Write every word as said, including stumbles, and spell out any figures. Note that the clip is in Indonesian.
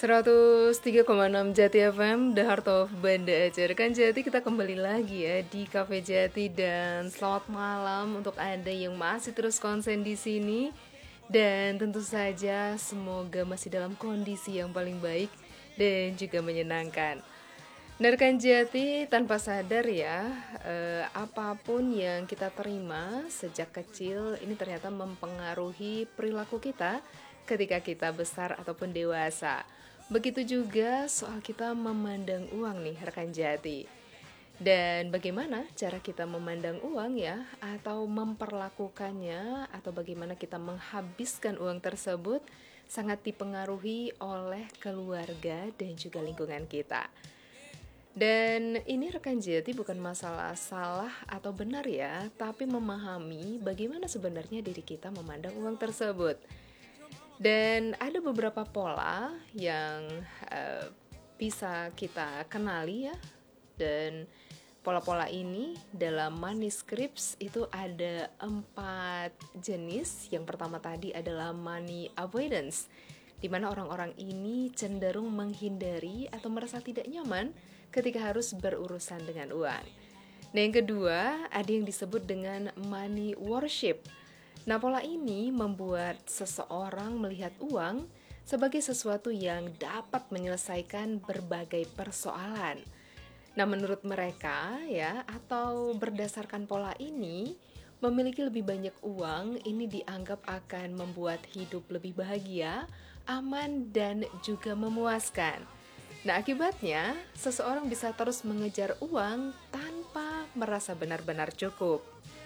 seratus tiga koma enam Jati F M, The Heart of Banda Aceh. Rekan Jati, kita kembali lagi ya di Cafe Jati dan selamat malam untuk Anda yang masih terus konsen di sini. Dan tentu saja semoga masih dalam kondisi yang paling baik dan juga menyenangkan. Nah, rekan Jati, tanpa sadar ya, eh, apapun yang kita terima sejak kecil ini ternyata mempengaruhi perilaku kita ketika kita besar ataupun dewasa. Begitu juga soal kita memandang uang nih, rekan Jati. Dan bagaimana cara kita memandang uang ya, atau memperlakukannya, atau bagaimana kita menghabiskan uang tersebut sangat dipengaruhi oleh keluarga dan juga lingkungan kita. Dan ini rekan Jati bukan masalah salah atau benar ya, tapi memahami bagaimana sebenarnya diri kita memandang uang tersebut. Dan ada beberapa pola yang uh, bisa kita kenali ya. Dan pola-pola ini dalam money scripts itu ada empat jenis. Yang pertama tadi adalah money avoidance, di mana orang-orang ini cenderung menghindari atau merasa tidak nyaman ketika harus berurusan dengan uang. Nah, yang kedua ada yang disebut dengan money worship. Nah, pola ini membuat seseorang melihat uang sebagai sesuatu yang dapat menyelesaikan berbagai persoalan. Nah, menurut mereka ya, atau berdasarkan pola ini, memiliki lebih banyak uang ini dianggap akan membuat hidup lebih bahagia, aman, dan juga memuaskan. Nah, akibatnya seseorang bisa terus mengejar uang tanpa merasa benar-benar cukup.